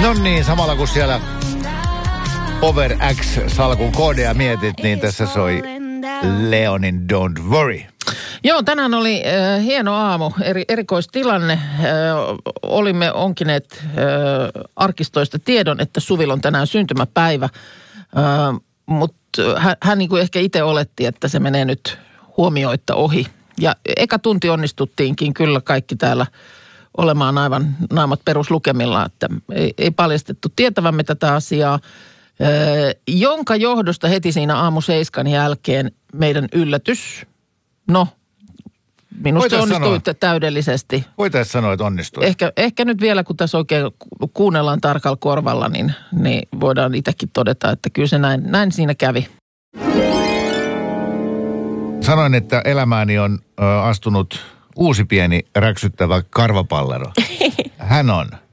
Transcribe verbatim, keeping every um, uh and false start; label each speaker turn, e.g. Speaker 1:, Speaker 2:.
Speaker 1: No niin, samalla kun siellä Over X-salkun koodia mietit, niin tässä soi Leonin Don't Worry.
Speaker 2: Joo, tänään oli äh, hieno aamu, eri, erikoistilanne. Äh, olimme onkineet äh, arkistoista tiedon, että Suvilla on tänään syntymäpäivä, äh, mutta hän, hän niin kuin ehkä itse oletti, että se menee nyt huomioitta ohi. Ja eka tunti onnistuttiinkin kyllä kaikki täällä olemaan aivan naamat peruslukemilla, että ei, ei paljastettu tietävämme tätä asiaa, äh, jonka johdosta heti siinä aamu seiskan jälkeen meidän yllätys, no minusta se onnistui täydellisesti.
Speaker 1: Voitaisiin sanoa, että onnistui.
Speaker 2: Ehkä, ehkä nyt vielä, kun tässä oikein kuunnellaan tarkalla korvalla, niin, niin voidaan itsekin todeta, että kyllä se näin, näin siinä kävi.
Speaker 1: Sanoin, että elämääni on ö, astunut uusi pieni räksyttävä karvapallero. Hän on